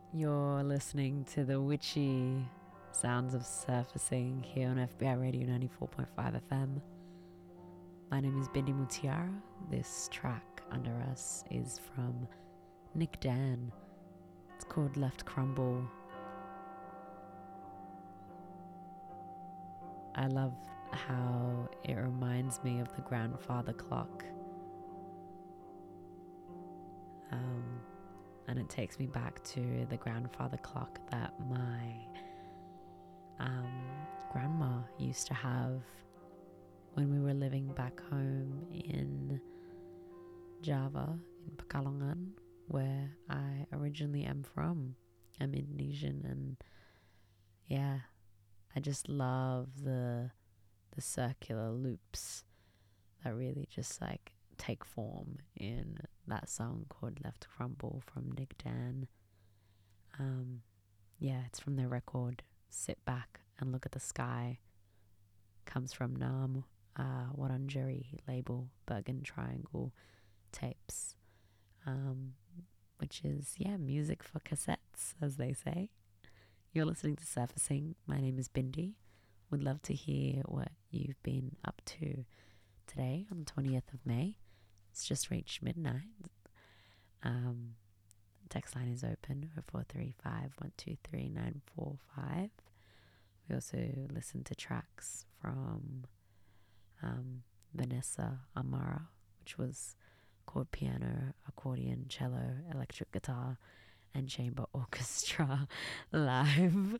You're listening to the witchy sounds of surfacing here on FBI Radio 94.5 FM. My name is Bindi Mutiara. This track under us is from Nick Dan. It's called Left Crumble. I love how it reminds me of the grandfather clock. And it takes me back to the grandfather clock that my grandma used to have when we were living back home in Java, in Pekalongan, where I originally am from. I'm Indonesian, and yeah, I just love the circular loops that really just like take form in that song called Left Crumble from Nick Dan. Yeah, it's from their record Sit Back and Look at the Sky. Comes from Nam Wurundjeri label Bergen Triangle Tapes, which is, music for cassettes, as they say. You're listening to Surfacing. My name is Bindi. Would love to hear what you've been up to today on the 20th of May. It's just reached midnight. Text line is open 0435 123 945. We also listen to tracks from Vanessa Amara, which was called Piano, Accordion, Cello, Electric Guitar, and Chamber Orchestra Live.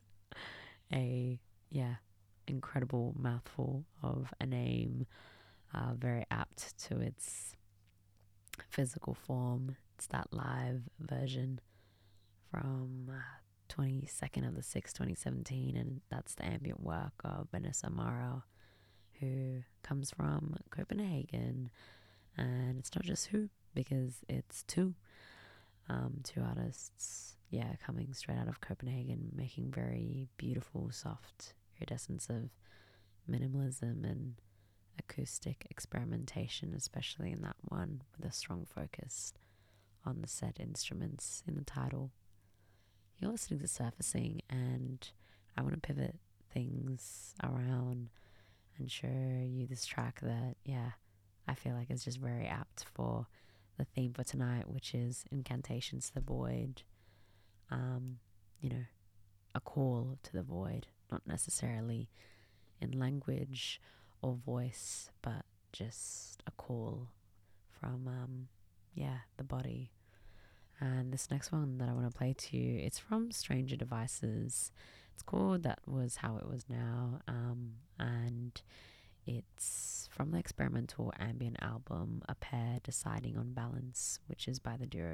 Incredible mouthful of a name, very apt to its physical form. It's that live version from 22nd of the 6th, 2017, and that's the ambient work of Vanessa Amara, who comes from Copenhagen. And it's not just who, because it's two artists, coming straight out of Copenhagen, making very beautiful, soft iridescence of minimalism and acoustic experimentation, especially in that one, with a strong focus on the set instruments in the title. You're listening to Surfacing, and I want to pivot things around and show you this track that, I feel like is just very apt for the theme for tonight, which is Incantations to the Void. A call to the void, not necessarily in language or voice, but just a call from, the body. And this next one that I want to play to you, it's from Stranger Devices. It's called That Was How It Was Now, and it's from the experimental ambient album A Pair Deciding on Balance, which is by the duo